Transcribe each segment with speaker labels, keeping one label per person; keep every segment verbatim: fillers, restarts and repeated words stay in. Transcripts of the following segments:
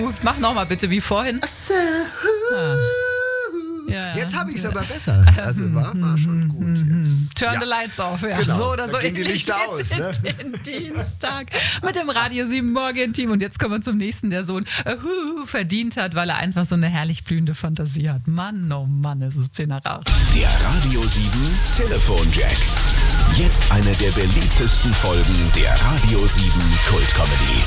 Speaker 1: Hu. Mach nochmal bitte wie vorhin.
Speaker 2: Ah.
Speaker 1: Ja.
Speaker 2: Jetzt habe ich es aber besser. Also war, war schon gut. Jetzt.
Speaker 1: Turn
Speaker 2: Ja.
Speaker 1: the lights off. Ja.
Speaker 2: Genau,
Speaker 1: So oder
Speaker 2: da
Speaker 1: so
Speaker 2: gehen die
Speaker 1: ähnlich
Speaker 2: Lichter
Speaker 1: geht's
Speaker 2: aus, ne?
Speaker 1: in den Dienstag mit dem Radio sieben Morgen-Team. Und jetzt kommen wir zum nächsten, der Sohn äh, hu, verdient hat, weil er einfach so eine herrlich blühende Fantasie hat. Mann, oh Mann, es ist zehn nach acht.
Speaker 3: Der Radio sieben Telefonjack. Jetzt eine der beliebtesten Folgen der Radio sieben Kult-Comedy.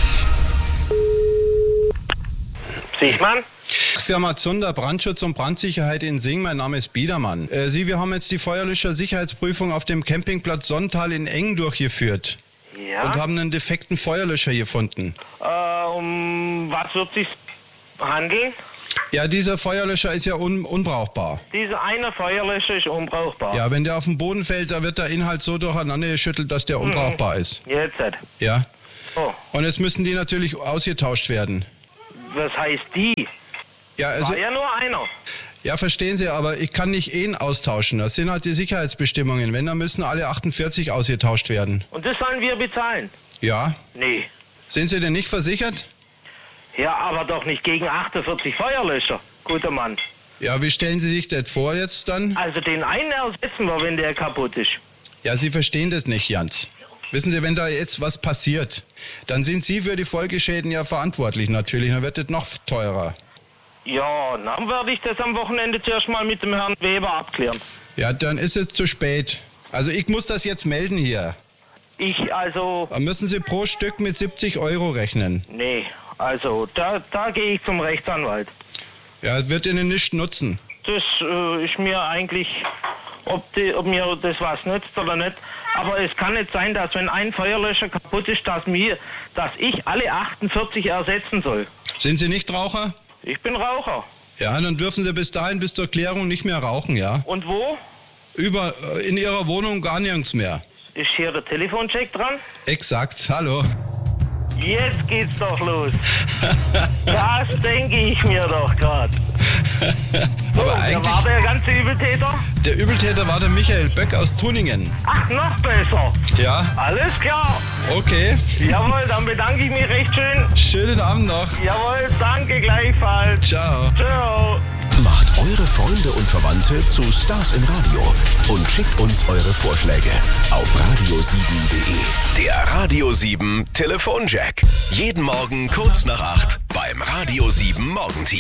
Speaker 4: Siechmann?
Speaker 5: Firma Zunder, Brandschutz und Brandsicherheit in Sing. Mein Name ist Biedermann. Äh, Sie, wir haben jetzt die Feuerlöscher-Sicherheitsprüfung auf dem Campingplatz Sonntal in Engen durchgeführt.
Speaker 4: Ja.
Speaker 5: Und haben einen defekten Feuerlöscher gefunden.
Speaker 4: Äh, um was wird sich handeln?
Speaker 5: Ja, dieser Feuerlöscher ist ja un- unbrauchbar.
Speaker 4: Dieser eine Feuerlöscher ist unbrauchbar.
Speaker 5: Ja, wenn der auf den Boden fällt, da wird der Inhalt so durcheinander geschüttelt, dass der unbrauchbar ist.
Speaker 4: Jetzt.
Speaker 5: Ja.
Speaker 4: Oh,
Speaker 5: Und jetzt müssen die natürlich ausgetauscht werden.
Speaker 4: was heißt die?
Speaker 5: Ja, also,
Speaker 4: War ja nur einer.
Speaker 5: ja, verstehen Sie, aber ich kann nicht ihn austauschen. Das sind halt die Sicherheitsbestimmungen. Wenn, dann müssen alle achtundvierzig ausgetauscht werden.
Speaker 4: Und das sollen wir bezahlen?
Speaker 5: Ja.
Speaker 4: Nee.
Speaker 5: Sind Sie denn nicht versichert?
Speaker 4: Ja, aber doch nicht gegen achtundvierzig Feuerlöscher, guter Mann.
Speaker 5: Ja, wie stellen Sie sich das vor jetzt dann?
Speaker 4: Also den einen ersetzen wir, wenn der kaputt ist.
Speaker 5: Ja, Sie verstehen das nicht, Jans. Wissen Sie, wenn da jetzt was passiert, dann sind Sie für die Folgeschäden ja verantwortlich natürlich. Dann wird das noch teurer.
Speaker 4: Ja, dann werde ich das am Wochenende zuerst mal mit dem Herrn Weber abklären.
Speaker 5: Ja, dann ist es zu spät. Also ich muss das jetzt melden hier.
Speaker 4: Ich, also,
Speaker 5: Dann müssen Sie pro Stück mit siebzig Euro rechnen.
Speaker 4: nee, also, da, da gehe ich zum Rechtsanwalt.
Speaker 5: Ja, es wird Ihnen nichts nutzen.
Speaker 4: Das äh, ist mir eigentlich, ob, die, ob mir das was nützt oder nicht. Aber es kann nicht sein, dass wenn ein Feuerlöscher kaputt ist, dass, mir, dass ich alle achtundvierzig ersetzen soll.
Speaker 5: Sind Sie nicht Raucher?
Speaker 4: Ich bin Raucher.
Speaker 5: Ja, dann dürfen Sie bis dahin, bis zur Klärung nicht mehr rauchen, ja?
Speaker 4: Und wo?
Speaker 5: Über, äh, in Ihrer Wohnung gar nirgends mehr.
Speaker 4: Ist hier der Telefoncheck dran?
Speaker 5: Exakt, hallo.
Speaker 4: Jetzt geht's doch los. Das denke ich mir doch gerade.
Speaker 5: Aber
Speaker 4: Wer
Speaker 5: eigentlich,
Speaker 4: war der ganze Übeltäter?
Speaker 5: der Übeltäter war der Michael Böck aus Tuningen.
Speaker 4: Ach, noch besser.
Speaker 5: Ja,
Speaker 4: Alles klar.
Speaker 5: okay.
Speaker 4: Jawohl, dann bedanke ich mich recht schön.
Speaker 5: Schönen Abend noch.
Speaker 4: Jawohl, danke gleichfalls.
Speaker 5: Ciao.
Speaker 4: Ciao.
Speaker 3: Macht eure Freunde und Verwandte zu Stars im Radio und schickt uns eure Vorschläge auf radio sieben punkt de. Der Radio sieben Telefonjack. Jeden Morgen kurz nach acht beim Radio sieben Morgenteam.